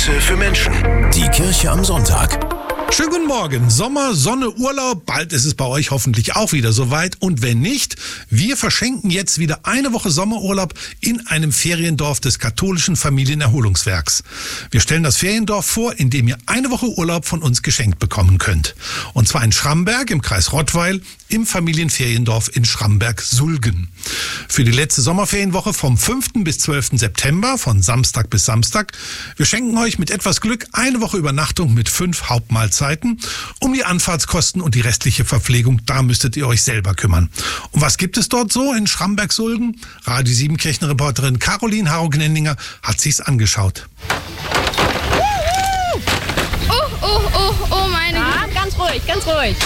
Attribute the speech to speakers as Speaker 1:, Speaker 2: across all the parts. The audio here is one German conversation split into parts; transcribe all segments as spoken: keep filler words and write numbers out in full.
Speaker 1: Momente für Menschen. Die Kirche am Sonntag.
Speaker 2: Schönen guten Morgen. Sommer, Sonne, Urlaub. Bald ist es bei euch hoffentlich auch wieder soweit. Und wenn nicht, wir verschenken jetzt wieder eine Woche Sommerurlaub in einem Feriendorf des katholischen Familienerholungswerks. Wir stellen das Feriendorf vor, in dem ihr eine Woche Urlaub von uns geschenkt bekommen könnt. Und zwar in Schramberg im Kreis Rottweil im Familienferiendorf in Schramberg-Sulgen. Für die letzte Sommerferienwoche vom fünften bis zwölften September, von Samstag bis Samstag. Wir schenken euch mit etwas Glück eine Woche Übernachtung mit fünf Hauptmahlzeiten. Um die Anfahrtskosten und die restliche Verpflegung, da müsstet ihr euch selber kümmern. Und was gibt es dort so in Schramberg-Sulgen? Radio sieben Kirchenreporterin Caroline Haro-Gnendinger hat sich's angeschaut.
Speaker 3: Oh, oh, oh, oh, meine
Speaker 4: Ja, ganz ruhig, ganz ruhig.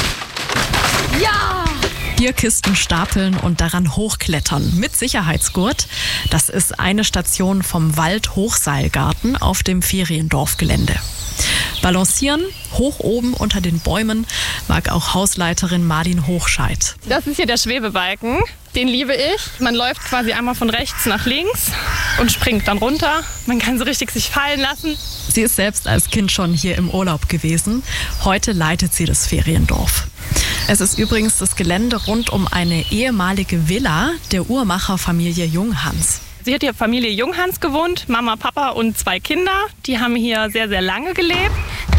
Speaker 3: Ja!
Speaker 5: Bierkisten stapeln und daran hochklettern mit Sicherheitsgurt. Das ist eine Station vom Wald-Hochseilgarten auf dem Feriendorfgelände. Balancieren, hoch oben unter den Bäumen, mag auch Hausleiterin Marlin Hochscheid.
Speaker 4: Das ist hier der Schwebebalken. Den liebe ich. Man läuft quasi einmal von rechts nach links und springt dann runter. Man kann so richtig sich fallen lassen.
Speaker 5: Sie ist selbst als Kind schon hier im Urlaub gewesen. Heute leitet sie das Feriendorf. Es ist übrigens das Gelände rund um eine ehemalige Villa der Uhrmacherfamilie Junghans.
Speaker 4: Sie hat hier Familie Junghans gewohnt, Mama, Papa und zwei Kinder. Die haben hier sehr, sehr lange gelebt.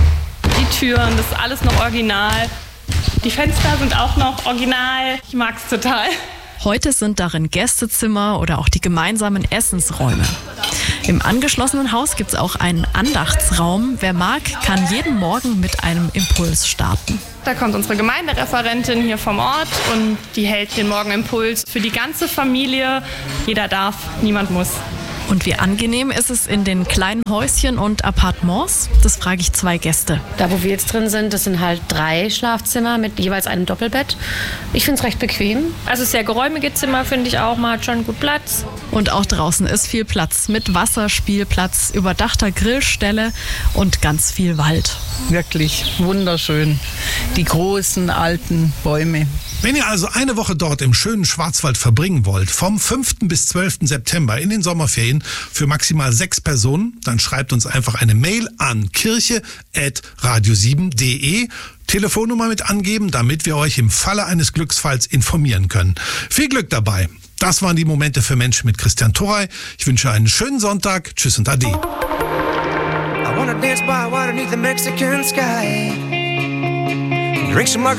Speaker 4: Die Türen, das ist alles noch original. Die Fenster sind auch noch original. Ich mag es total.
Speaker 5: Heute sind darin Gästezimmer oder auch die gemeinsamen Essensräume. Im angeschlossenen Haus gibt es auch einen Andachtsraum. Wer mag, kann jeden Morgen mit einem Impuls starten.
Speaker 4: Da kommt unsere Gemeindereferentin hier vom Ort und die hält den Morgenimpuls für die ganze Familie. Jeder darf, niemand muss.
Speaker 5: Und wie angenehm ist es in den kleinen Häuschen und Appartements? Das frage ich zwei Gäste.
Speaker 6: Da, wo wir jetzt drin sind, das sind halt drei Schlafzimmer mit jeweils einem Doppelbett. Ich finde es recht bequem.
Speaker 7: Also sehr geräumige Zimmer finde ich auch, man hat schon gut Platz.
Speaker 5: Und auch draußen ist viel Platz mit Wasserspielplatz, überdachter Grillstelle und ganz viel Wald.
Speaker 8: Wirklich wunderschön. Die großen alten Bäume.
Speaker 2: Wenn ihr also eine Woche dort im schönen Schwarzwald verbringen wollt, vom fünften bis zwölften September in den Sommerferien für maximal sechs Personen, dann schreibt uns einfach eine Mail an kirche at radio sieben punkt de. Telefonnummer mit angeben, damit wir euch im Falle eines Glücksfalls informieren können. Viel Glück dabei. Das waren die Momente für Menschen mit Christian Thorey. Ich wünsche einen schönen Sonntag. Tschüss und Ade.
Speaker 9: I wanna dance by water beneath the Mexican sky. Drink some margaritas.